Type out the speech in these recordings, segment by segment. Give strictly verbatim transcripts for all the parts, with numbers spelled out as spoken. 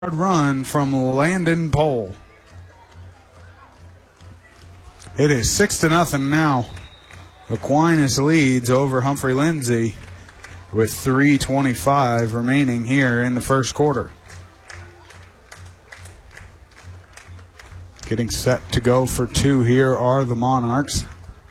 Run from Landon Pohl. It is six to nothing now. Aquinas leads over Humphrey Lindsay with three twenty-five remaining here in the first quarter. Getting set to go for two here are the Monarchs.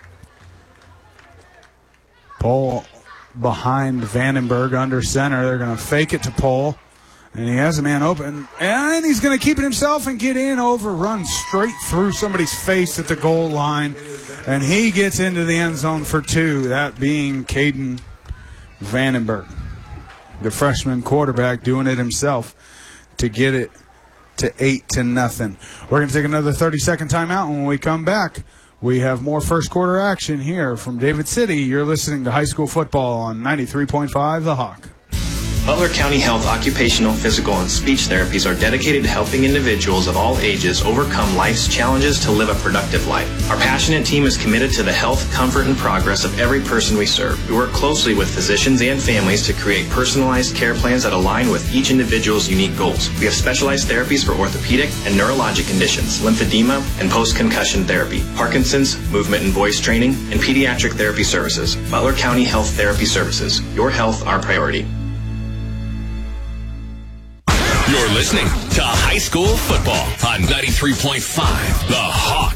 Pohl behind Vandenberg under center. They're going to fake it to Pohl. And he has a man open, and he's going to keep it himself and get in, overrun straight through somebody's face at the goal line. And he gets into the end zone for two, that being Caden Vandenberg, the freshman quarterback, doing it himself to get it to eight to nothing. We're going to take another thirty-second timeout. When we come back, we have more first quarter action here from David City. You're listening to high school football on ninety-three point five The Hawk. Butler County Health Occupational, Physical, and Speech Therapies are dedicated to helping individuals of all ages overcome life's challenges to live a productive life. Our passionate team is committed to the health, comfort, and progress of every person we serve. We work closely with physicians and families to create personalized care plans that align with each individual's unique goals. We have specialized therapies for orthopedic and neurologic conditions, lymphedema, and post-concussion therapy, Parkinson's, movement and voice training, and pediatric therapy services. Butler County Health Therapy Services. Your health, our priority. You're listening to high school football on ninety-three point five The Hawk.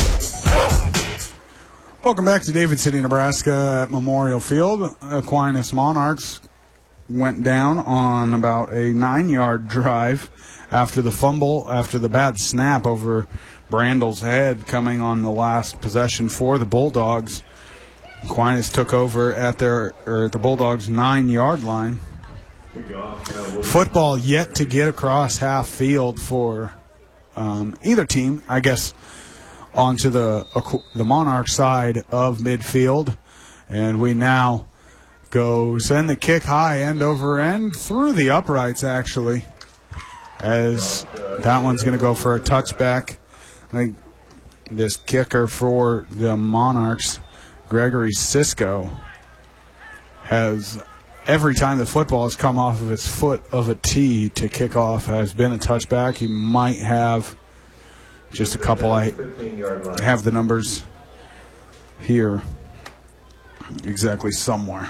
Welcome back to David City, Nebraska at Memorial Field. Aquinas Monarchs went down on about a nine-yard drive after the fumble, after the bad snap over Brandle's head coming on the last possession for the Bulldogs. Aquinas took over at their or at the Bulldogs' nine-yard line. Football yet to get across half field for um, either team, I guess, onto the the Monarch side of midfield. And we now go send the kick high, end over end, through the uprights, actually, as that one's going to go for a touchback. I think this kicker for the Monarchs, Gregory Sisko, has... every time the football has come off of its foot of a tee to kick off has been a touchback. He might have just a couple. I have the numbers here exactly somewhere.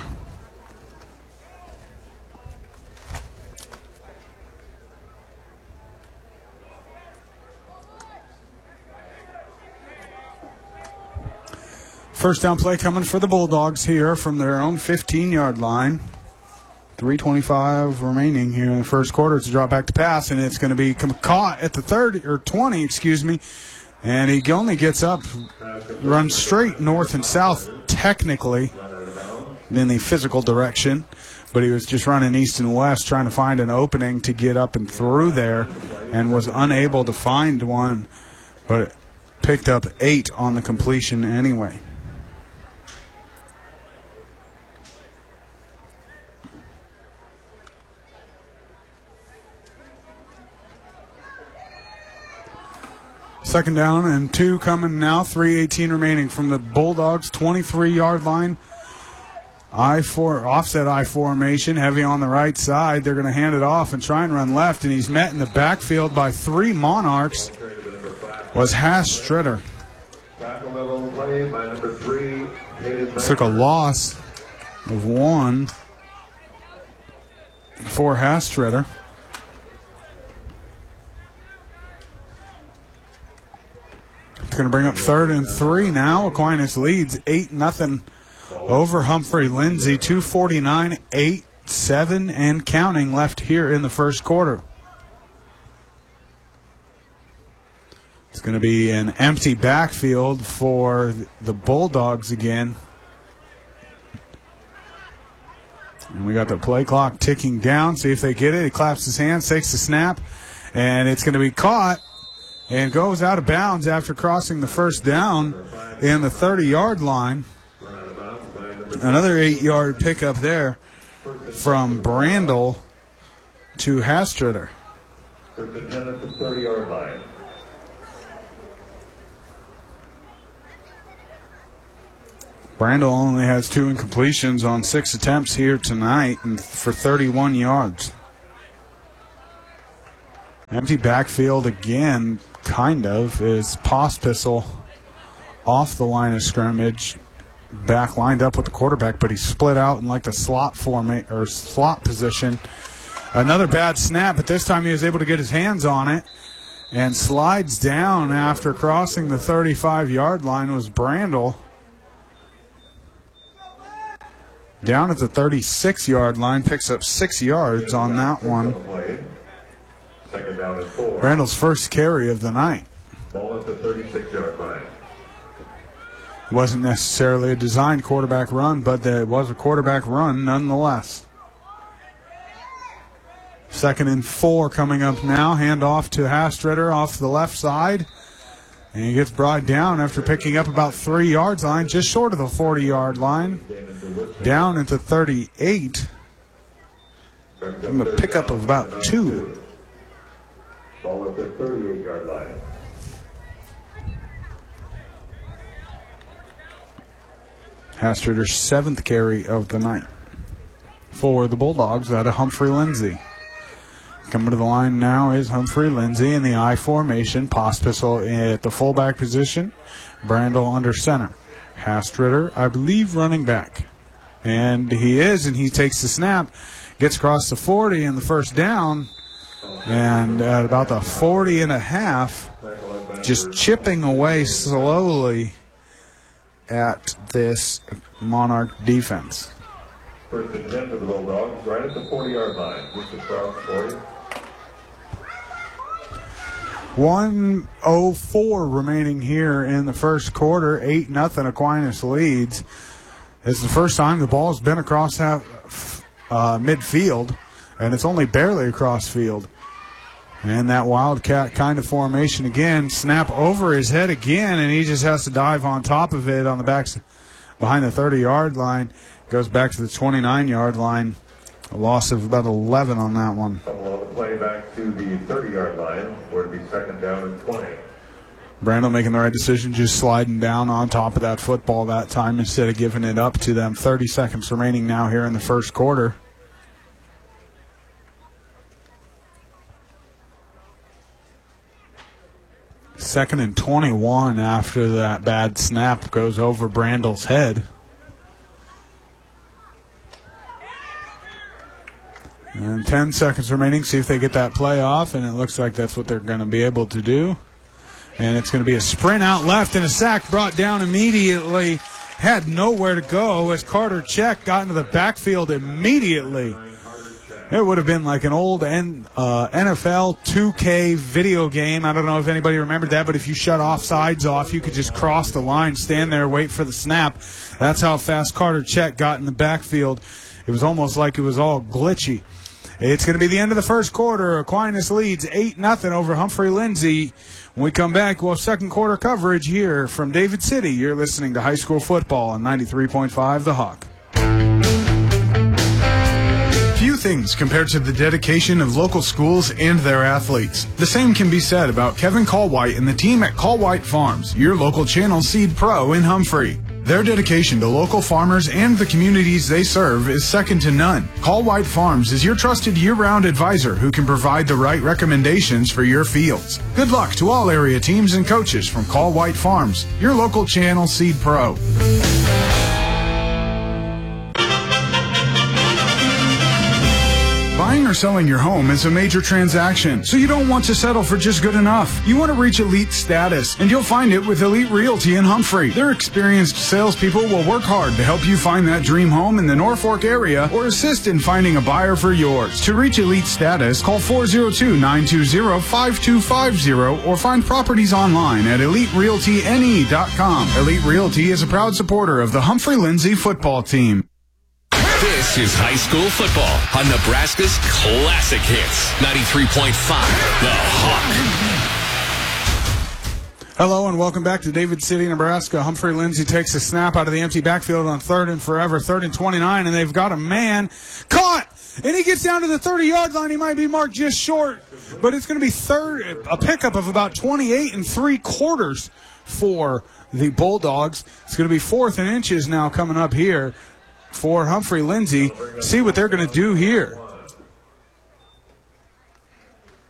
First down play coming for the Bulldogs here from their own fifteen-yard line. three twenty-five remaining here in the first quarter. It's a drop back to pass, and it's going to be caught at the thirty or twenty, excuse me. And he only gets up, runs straight north and south, technically, in the physical direction. But he was just running east and west, trying to find an opening to get up and through there, and was unable to find one, but picked up eight on the completion anyway. Second down and two coming now. three eighteen remaining from the Bulldogs' twenty-three-yard line. I four offset I formation, heavy on the right side. They're going to hand it off and try and run left, and he's met in the backfield by three Monarchs. Was Haas Stritter. Took a loss of one for Haas Stritter. Going to bring up third and three now. Aquinas leads eight nothing over Humphrey Lindsay. two forty-nine, eight seven and counting left here in the first quarter. It's going to be an empty backfield for the Bulldogs again. And we got the play clock ticking down. See if they get it. He claps his hands, takes the snap, and it's going to be caught. And goes out of bounds after crossing the first down in the thirty-yard line. Another eight-yard pickup there from Brandle to Hastritter. Brandle only has two incompletions on six attempts here tonight and for thirty-one yards. Empty backfield again, kind of, is Pospisil off the line of scrimmage, back lined up with the quarterback, but he split out in like the slot form or slot position. Another bad snap, but this time he was able to get his hands on it and slides down after crossing the thirty-five-yard line was Brandel. Down at the thirty-six-yard line, picks up six yards on that one. Brandel's first carry of the night. Ball at the thirty-six-yard line. It wasn't necessarily a designed quarterback run, but it was a quarterback run nonetheless. Second and four coming up now. Hand off to Hastritter off the left side. And he gets brought down after picking up about three yards line, just short of the forty-yard line. Down at the thirty-eight. And a pickup of about two. Ball at the thirty-eight-yard line. Hastritter's seventh carry of the night for the Bulldogs out of Humphrey Lindsay. Coming to the line now is Humphrey Lindsay in the I formation. Pospisil at the fullback position. Brandel under center. Hastritter, I believe, running back. And he is, and he takes the snap. Gets across the forty in the first down. And at about the forty and a half, just chipping away slowly at this Monarch defense. First and ten for the Bulldogs, right at the forty-yard line. Just across forty. one oh four remaining here in the first quarter. eight nothing Aquinas leads. It's the first time the ball's been across half, uh, midfield, and it's only barely across field. And that Wildcat kind of formation again. Snap over his head again, and he just has to dive on top of it on the back behind the thirty-yard line. Goes back to the twenty-nine-yard line. A loss of about eleven on that one. On the play back to the thirty-yard line, where it'd be second down and twenty. Brandel making the right decision, just sliding down on top of that football that time instead of giving it up to them. thirty seconds remaining now here in the first quarter. Second and twenty-one after that bad snap goes over Brandel's head. And ten seconds remaining, see if they get that play off, and it looks like that's what they're going to be able to do. And it's going to be a sprint out left and a sack brought down immediately. Had nowhere to go as Carter Check got into the backfield immediately. It would have been like an old N, uh, N F L two K video game. I don't know if anybody remembered that, but if you shut offsides off, you could just cross the line, stand there, wait for the snap. That's how fast Carter Check got in the backfield. It was almost like it was all glitchy. It's going to be the end of the first quarter. Aquinas leads eight nothing over Humphrey Lindsay. When we come back, we'll have second quarter coverage here from David City. You're listening to High School Football on ninety-three point five The Hawk. Few things compared to the dedication of local schools and their athletes. The same can be said about Kevin Colwhite and the team at Colwhite Farms, your local channel seed pro in Humphrey. Their dedication to local farmers and the communities they serve is second to none. Colwhite Farms is your trusted year-round advisor who can provide the right recommendations for your fields. Good luck to all area teams and coaches from Colwhite Farms, your local channel seed pro. Buying or selling your home is a major transaction, so you don't want to settle for just good enough. You want to reach elite status, and you'll find it with Elite Realty in Humphrey. Their experienced salespeople will work hard to help you find that dream home in the Norfolk area or assist in finding a buyer for yours. To reach elite status, call four oh two, nine two zero, five two five zero or find properties online at elite realty n e dot com. Elite Realty is a proud supporter of the Humphrey Lindsay football team. This is high school football on Nebraska's classic hits. ninety-three point five, The Hawk. Hello and welcome back to David City, Nebraska. Humphrey Lindsay takes a snap out of the empty backfield on third and forever, third and twenty-nine, and they've got a man caught. And he gets down to the thirty-yard line. He might be marked just short, but it's going to be third, a pickup of about twenty-eight and three quarters for the Bulldogs. It's going to be fourth and inches now coming up here for Humphrey Lindsay. See what they're going to do here.